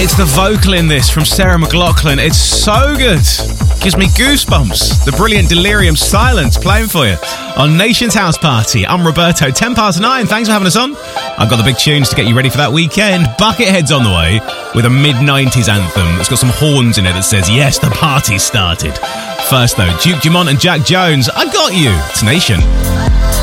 It's the vocal in this from Sarah McLachlan. It's so good. Gives me goosebumps. The brilliant Delirium Silence playing for you on Nation's House Party. I'm Roberto, 9:10. Thanks for having us on. I've got the big tunes to get you ready for that weekend. Buckethead's on the way with a mid-90s anthem that's got some horns in it that says, yes, the party's started. First, though, Duke Dumont and Jack Jones, I Got You. It's Nation.